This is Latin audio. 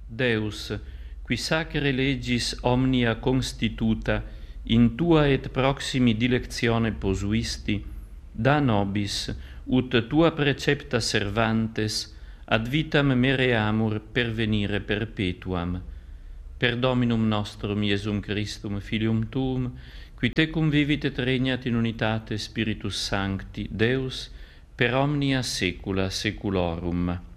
Deus, qui sacre legis omnia constituta in tua et proximi dilectione posuisti, da nobis, ut tua precepta servantes, ad vitam mereamur pervenire perpetuam. Per Dominum nostrum Iesum Christum, Filium Tuum, qui tecum vivit et regnat in unitate Spiritus Sancti, Deus, per omnia saecula saeculorum.